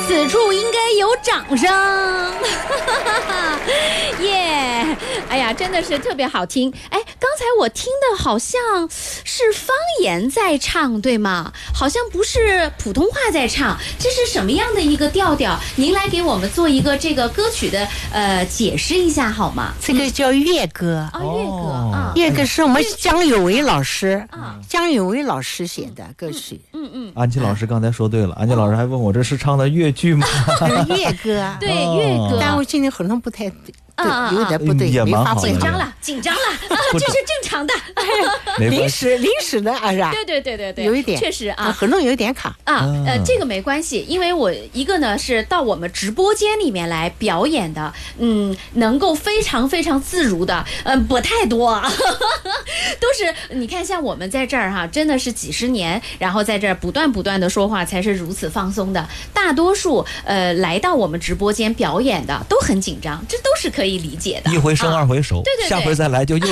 此处应该有掌声。耶！哎呀，真的是特别好听。哎，刚才我听的好像是方言在唱，对吗？好像不是普通话在唱，这是什么样的一个调调？您来给我们做一个这个歌曲的解释一下好吗？ 这个叫粤歌。 啊，粤歌啊， 粤歌是我们江有为老师写的歌曲。 安琪老师刚才说对了，安琪老师还问我这是唱的粤剧吗？ 粤歌， 对，粤歌。 但我今天可能不太对，有点不对， 也蛮好的。 紧张了，这是正常的。 临时的啊，是吧？ 对， 有一点确实啊， 可能有一点卡啊。这个没关系，因为我一个呢是到我们直播间里面来表演的，能够非常非常自如的，不太多，都是你看像我们在这儿哈，真的是几十年，然后在这儿不断的说话，才是如此放松的。大多数来到我们直播间表演的都很紧张，这都是可以理解的。 一回生二回熟， 对， 下回再来就又